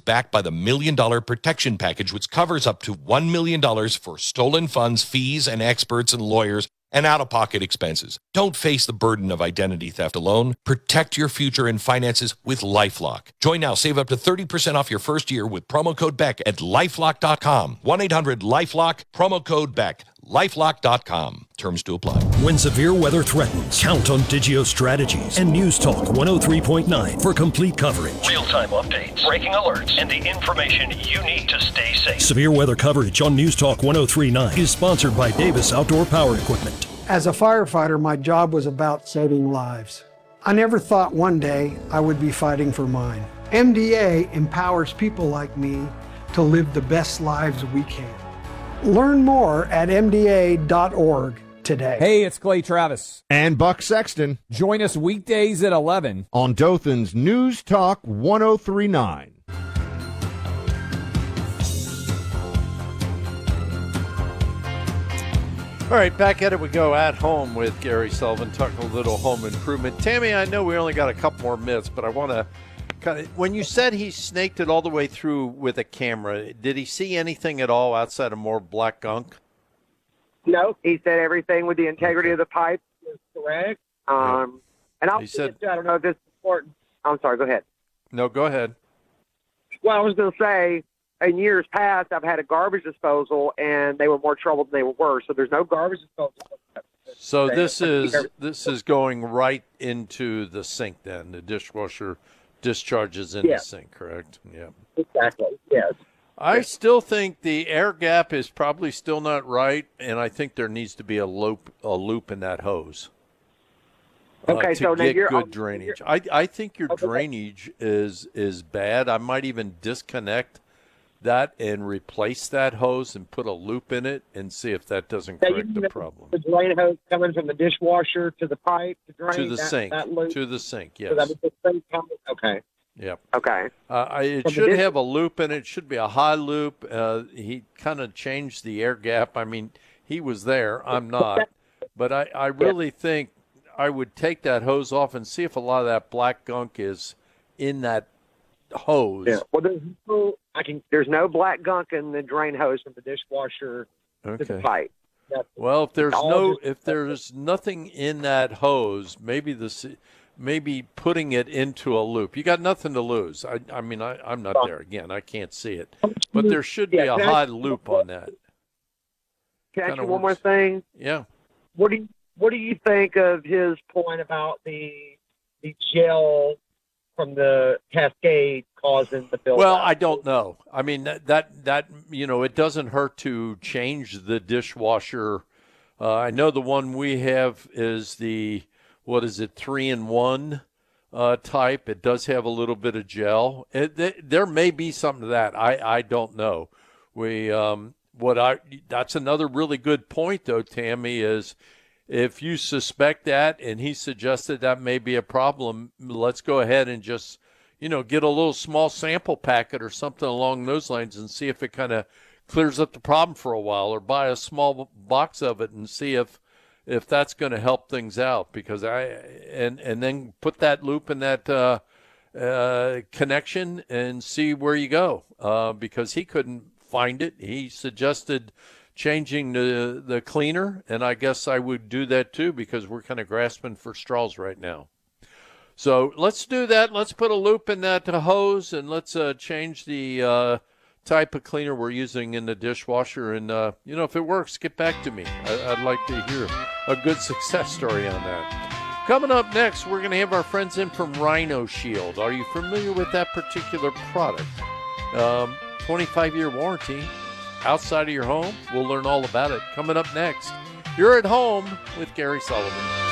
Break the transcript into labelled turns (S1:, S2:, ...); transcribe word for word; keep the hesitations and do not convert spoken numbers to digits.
S1: backed by the Million Dollar Protection Package, which covers up to one million dollars for stolen funds, fees, and experts and lawyers, and out-of-pocket expenses. Don't face the burden of identity theft alone. Protect your future and finances with LifeLock. Join now. Save up to thirty percent off your first year with promo code Beck at lifelock dot com. one eight hundred lifelock, promo code Beck. lifelock dot com. Terms to apply.
S2: When severe weather threatens, count on Digio Strategies and News Talk one oh three point nine for complete coverage.
S3: Real-time updates, breaking alerts, and the information you need to stay safe.
S2: Severe weather coverage on News Talk one oh three point nine is sponsored by Davis Outdoor Power Equipment.
S4: As a firefighter, my job was about saving lives. I never thought one day I would be fighting for mine. M D A empowers people like me to live the best lives we can. Learn more at M D A dot org today.
S5: Hey, it's Clay Travis.
S6: And Buck Sexton.
S5: Join us weekdays at eleven
S6: on Dothan's News Talk one oh three point nine.
S7: All right, back at it we go at home with Gary Sullivan, talking a little home improvement. Tammy, I know we only got a couple more minutes, but I want to kind of, when you said he snaked it all the way through with a camera, did he see anything at all outside of more black gunk?
S8: No, he said everything with the integrity of the pipe is correct. Um, and I'll
S7: he said,
S8: I don't know if this is important. I'm sorry, go ahead.
S7: No, go ahead.
S8: Well, I was going to say, in years past, I've had a garbage disposal, and they were more trouble than they were worse. So there's no garbage disposal.
S7: So this is this is going right into the sink then. The dishwasher discharges in
S8: yes.
S7: the sink, correct? Yeah.
S8: Exactly, yes.
S7: I
S8: yes.
S7: still think the air gap is probably still not right, and I think there needs to be a loop a loop in that hose.
S8: Okay,
S7: uh, to
S8: so now
S7: get
S8: you're
S7: good drainage. I I think your
S8: okay.
S7: drainage is is bad. I might even disconnect that and replace that hose and put a loop in it and see if that doesn't
S8: now
S7: correct the problem.
S8: The drain hose coming from the dishwasher to the pipe to drain
S7: to the
S8: that,
S7: sink.
S8: that loop?
S7: To the sink, yes.
S8: So that was the same time? Okay.
S7: Yep.
S8: Okay.
S7: Uh, I, it
S8: From
S7: should
S8: dish-
S7: have a loop in it. It should be a high loop. Uh, he kind of changed the air gap. I mean, he was there. I'm not. But I, I really yeah. think I would take that hose off and see if a lot of that black gunk is in that hose.
S8: Yeah. Well, there's no, I can, there's no black gunk in the drain hose from the dishwasher
S7: okay.
S8: to the pipe. That's,
S7: well, if there's no,
S8: just,
S7: if there's nothing in that hose, maybe the, maybe putting it into a loop. You got nothing to lose. I, I mean, I, I'm not there again. I can't see it, but there should be
S8: yeah,
S7: a high loop on that.
S8: Can I ask
S7: Kinda
S8: you one
S7: works.
S8: more thing?
S7: Yeah.
S8: What do you What do you think of his point about the the gel from the Cascade causing the buildup?
S7: Well, I don't know. I mean, that, that, that you know, it doesn't hurt to change the dishwasher. Uh, I know the one we have is the, what is it, three-in-one uh, type. It does have a little bit of gel. It, it, there may be something to that. I, I don't know. We um, what I that's another really good point, though, Tammy, is if you suspect that and he suggested that may be a problem, let's go ahead and just, you know, get a little small sample packet or something along those lines and see if it kind of clears up the problem for a while, or buy a small box of it and see if if that's going to help things out. Because I and and then put that loop in that uh, uh, connection and see where you go. Uh, because he couldn't find it. He suggested changing the the cleaner, and I guess I would do that too, because we're kind of grasping for straws right now. So let's do that. Let's put a loop in that hose, and let's uh, change the uh, type of cleaner we're using in the dishwasher. And, uh, you know, if it works, get back to me. I, I'd like to hear a good success story on that. Coming up next, we're going to have our friends in from Rhino Shield. Are you familiar with that particular product? Um, twenty-five year warranty. Outside of your home, we'll learn all about it coming up next. You're at home with Gary Sullivan.